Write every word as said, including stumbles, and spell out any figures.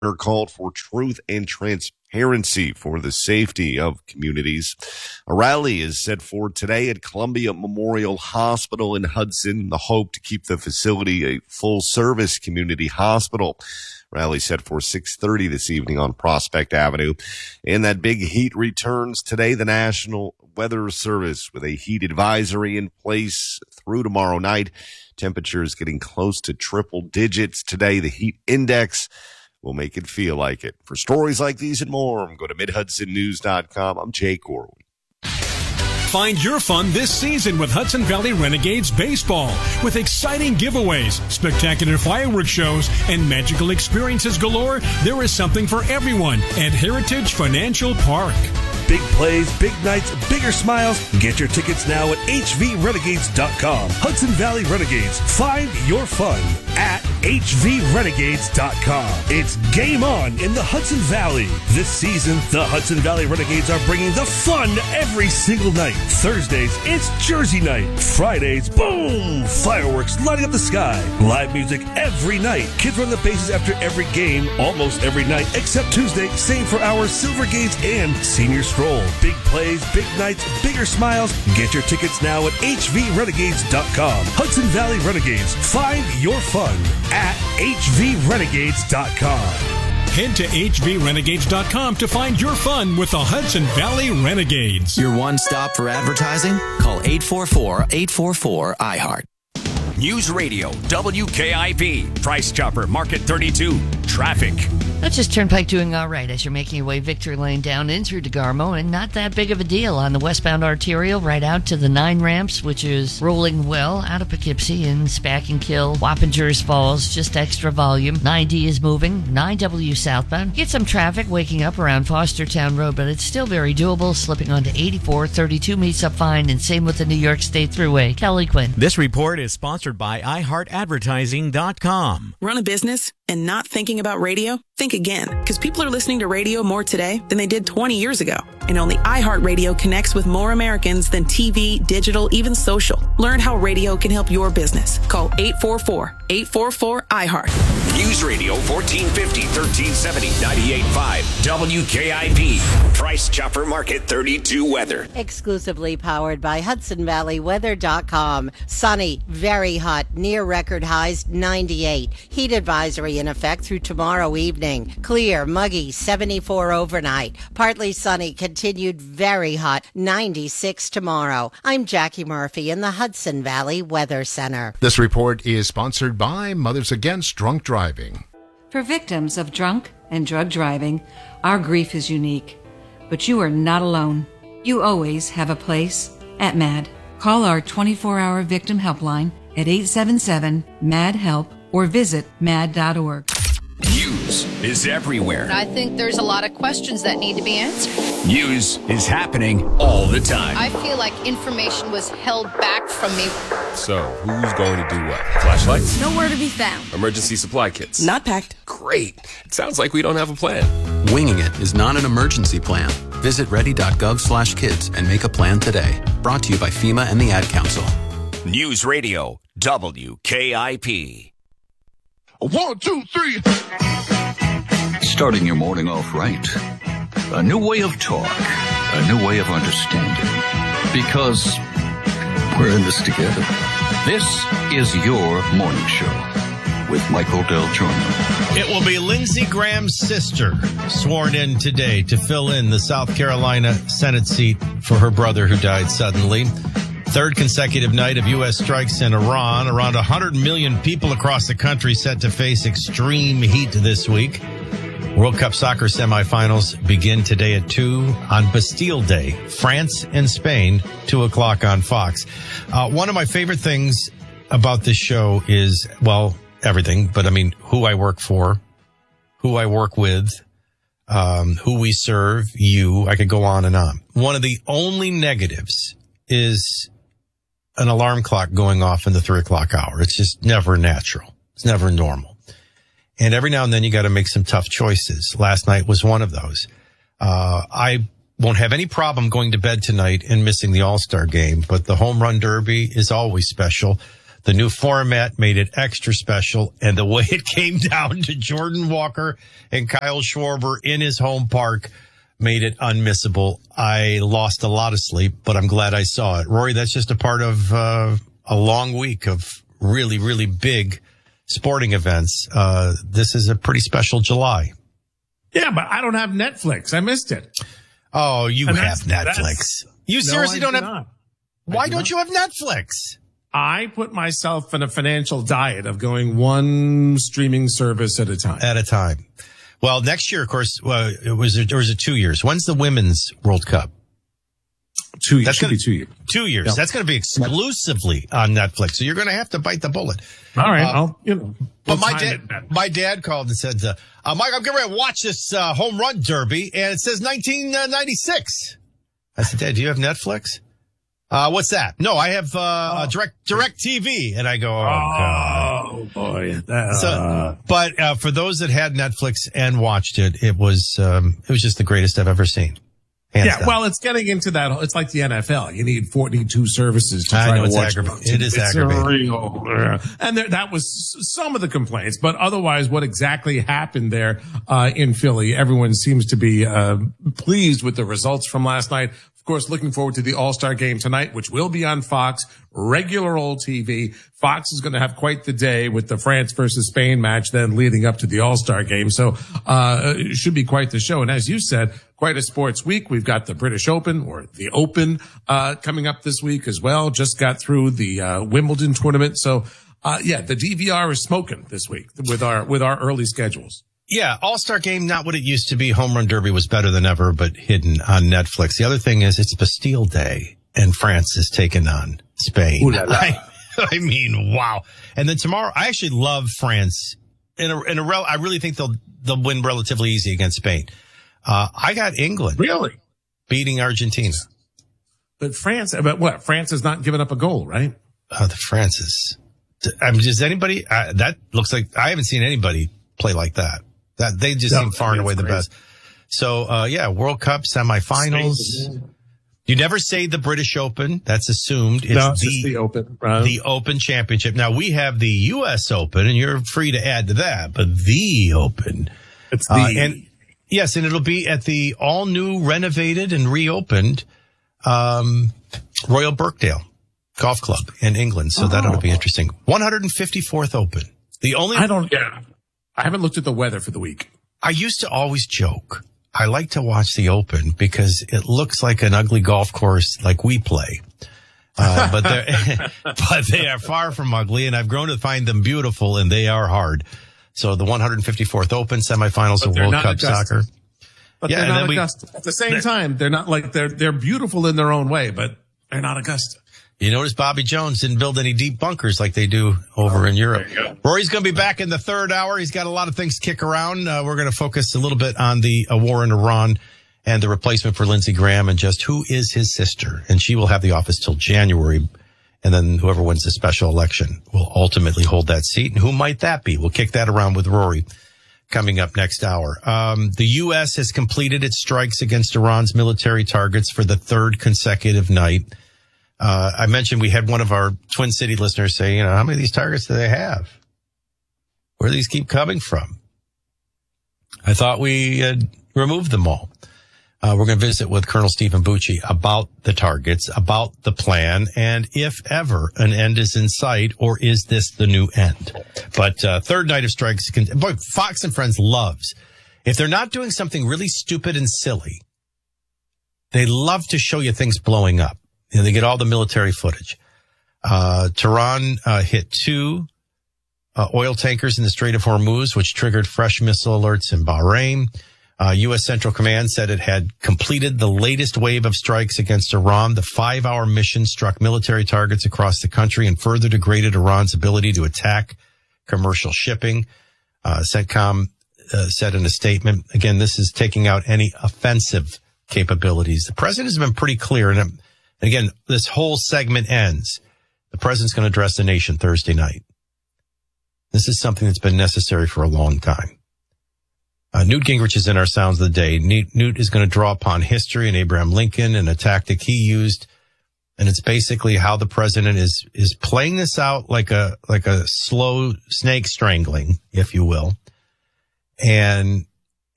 called for truth and transparency for the safety of communities. A rally is set for today at Columbia Memorial Hospital in Hudson. The hope to keep the facility a full-service community hospital. Rally set for six thirty this evening on Prospect Avenue. And that big heat returns today. The National Weather Service with a heat advisory in place through tomorrow night. Temperatures getting close to triple digits today. The heat index will make it feel like it. For stories like these and more, go to mid hudson news dot com. I'm Jay Corwin. Find your fun this season with Hudson Valley Renegades Baseball. With exciting giveaways, spectacular fireworks shows, and magical experiences galore, there is something for everyone at Heritage Financial Park. Big plays, big nights, bigger smiles. Get your tickets now at h v renegades dot com. Hudson Valley Renegades. Find your fun at h v renegades dot com. It's game on in the Hudson Valley. This season, the Hudson Valley Renegades are bringing the fun every single night. Thursdays, it's Jersey night. Fridays, boom! Fireworks lighting up the sky. Live music every night. Kids run the bases after every game, almost every night, except Tuesday. Same for our Silver Gates and Senior Stroll. Big plays, big nights, bigger smiles. Get your tickets now at h v renegades dot com. Hudson Valley Renegades. Find your fun at h v renegades dot com. Head to h v renegades dot com to find your fun with the Hudson Valley Renegades. Your one stop for advertising? Call eight four four, eight four four, I heart. News Radio, W K I P, Price Chopper, Market thirty-two, traffic. That's just Turnpike doing all right as you're making your way Victory Lane down in through DeGarmo, and not that big of a deal on the westbound arterial right out to the nine ramps, which is rolling well out of Poughkeepsie and Spack-and-Kill, Wappingers Falls, just extra volume. nine D is moving, nine W southbound. Get some traffic waking up around Fostertown Road, but it's still very doable, slipping onto eighty-four, thirty-two meets up fine, and same with the New York State Thruway. Kelly Quinn. This report is sponsored by i heart advertising dot com. Run a business and not thinking about radio? Think again, because people are listening to radio more today than they did twenty years ago. And only iHeartRadio connects with more Americans than T V, digital, even social. Learn how radio can help your business. Call eight four four, eight four four, I heart. News Radio fourteen fifty, thirteen seventy, ninety-eight point five, W K I P, Price Chopper Market thirty-two weather. Exclusively powered by Hudson Valley Weather dot com. Sunny, very hot, near record highs ninety-eight. Heat advisory in effect through tomorrow evening. Clear, muggy, seventy-four overnight. Partly sunny, continued very hot, ninety-six tomorrow. I'm Jackie Murphy in the Hudson Valley Weather Center. This report is sponsored by Mothers Against Drunk Driving. For victims of drunk and drug driving, our grief is unique. But you are not alone. You always have a place at MAD. Call our twenty-four hour victim helpline at eight seven seven, M A D, HELP or visit mad dot org. News is everywhere. I think there's a lot of questions that need to be answered. News is happening all the time. I feel like information was held back from me. So, who's going to do what? Flashlights? Nowhere to be found. Emergency supply kits? Not packed. Great. It sounds like we don't have a plan. Winging it is not an emergency plan. Visit ready dot gov slash kids and make a plan today. Brought to you by FEMA and the Ad Council. News Radio, W K I P. One, two, three. Starting your morning off right. A new way of talk. A new way of understanding. Because we're in this together. This is your morning show with Michael Del Giorno. It will be Lindsey Graham's sister sworn in today to fill in the South Carolina Senate seat for her brother who died suddenly. Third consecutive night of U S strikes in Iran. Around one hundred million people across the country set to face extreme heat this week. World Cup soccer semifinals begin today at two on Bastille Day. France and Spain, two o'clock on Fox. Uh, one of my favorite things about this show is, well, everything, but I mean, who I work for, who I work with, um, who we serve, you. I could go on and on. One of the only negatives is an alarm clock going off in the three o'clock hour. It's just never natural. It's never normal. And every now and then you got to make some tough choices. Last night was one of those. Uh, I won't have any problem going to bed tonight and missing the All-Star game, but the Home Run Derby is always special. The new format made it extra special, and the way it came down to Jordan Walker and Kyle Schwarber in his home park made it unmissable. I lost a lot of sleep, but I'm glad I saw it. Rory, that's just a part of uh, a long week of really, really big sporting events. Uh, this is a pretty special July. Yeah, but I don't have Netflix. I missed it. Oh, you And have that's- Netflix. that's- You No, seriously I don't do have... not. Why do don't not. you have Netflix? I put myself in a financial diet of going one streaming service at a time. At a time. Well, next year, of course, uh, it was it was it two years. When's the Women's World Cup? Two years. That's Should gonna, be two years. Two years. Yep. That's going to be exclusively on Netflix. So you're going to have to bite the bullet. All right. Uh, I'll, you know. But we'll my time dad, it better. my dad called and said, uh, uh, Mike, I'm getting ready to watch this uh, home run derby, and it says nineteen ninety-six. I said, Dad, do you have Netflix? Uh, what's that? No, I have uh, Oh. direct direct T V. And I go, oh, God. Oh, boy. That, So, uh, but uh, for those that had Netflix and watched it, it was um, it was just the greatest I've ever seen. Hands yeah, down. well, it's getting into that. It's like the N F L. You need forty-two services to I try know, to it's watch. aggravating. It is It's aggravating. real, uh, and there, that was s- some of the complaints, but otherwise, what exactly happened there uh, in Philly? Everyone seems to be uh, pleased with the results from last night. Of course, looking forward to the All-Star game tonight, which will be on Fox, regular old T V. Fox is going to have quite the day with the France versus Spain match, then leading up to the All-Star game. So, uh, it should be quite the show. And as you said, quite a sports week. We've got the British Open or the Open, uh, coming up this week as well. Just got through the, uh, Wimbledon tournament. So, uh, yeah, the D V R is smoking this week with our, with our early schedules. Yeah, All-Star Game, not what it used to be. Home Run Derby was better than ever, but hidden on Netflix. The other thing is it's Bastille Day, and France is taking on Spain. Ooh la la. I, I mean, wow. And then tomorrow, I actually love France. In a, in a rel, I really think they'll they'll win relatively easy against Spain. Uh, I got England Really? beating Argentina. But France, but what? France has not given up a goal, right? Oh, the France is. I mean, does anybody? Uh, that looks like I haven't seen anybody play like that. That they just No, seem far and it's away the crazy. best. So, uh, yeah, World Cup semifinals. You never say the British Open. That's assumed. It's No, it's the, just the Open. Right? the Open Championship. Now we have the U S Open, and you're free to add to that, but the Open. It's the Uh, and yes, and it'll be at the all new, renovated, and reopened um, Royal Birkdale Golf Club in England. So that ought to be interesting. one hundred fifty-fourth Open. The only I don't. Yeah, I haven't looked at the weather for the week. I used to always joke. I like to watch the Open because it looks like an ugly golf course like we play. Uh, but they're, but they are far from ugly, and I've grown to find them beautiful, and they are hard. So the one hundred fifty-fourth Open semifinals But of they're World not Cup Augusta. soccer. But Yeah, they're and not then we- Augusta. At the same time, they're not like they're they're beautiful in their own way, but they're not Augusta. You notice Bobby Jones didn't build any deep bunkers like they do over in Europe. Rory's going to be back in the third hour. He's got a lot of things to kick around. Uh, we're going to focus a little bit on the uh, war in Iran and the replacement for Lindsey Graham and just who is his sister. And she will have the office till January. And then whoever wins the special election will ultimately hold that seat. And who might that be? We'll kick that around with Rory coming up next hour. Um, the U S has completed its strikes against Iran's military targets for the third consecutive night. Uh, I mentioned we had one of our Twin City listeners say, you know, how many of these targets do they have? Where do these keep coming from? I thought we had removed them all. Uh, we're going to visit with Colonel Stephen Bucci about the targets, about the plan, and if ever an end is in sight, or is this the new end? But uh, third night of strikes, can, boy, Fox and Friends loves. If they're not doing something really stupid and silly, they love to show you things blowing up. You know, they get all the military footage. Uh, Tehran uh, hit two uh, oil tankers in the Strait of Hormuz, which triggered fresh missile alerts in Bahrain. Uh, U S Central Command said it had completed the latest wave of strikes against Iran. The five-hour mission struck military targets across the country and further degraded Iran's ability to attack commercial shipping. Uh, CENTCOM uh, said in a statement, again, this is taking out any offensive capabilities. The president has been pretty clear, and um, again, this whole segment ends. The president's going to address the nation Thursday night. This is something that's been necessary for a long time. Uh, Newt Gingrich is in our Sounds of the Day. Newt, Newt is going to draw upon history and Abraham Lincoln and a tactic he used And it's basically how the president is is playing this out like a like a slow snake strangling, if you will. And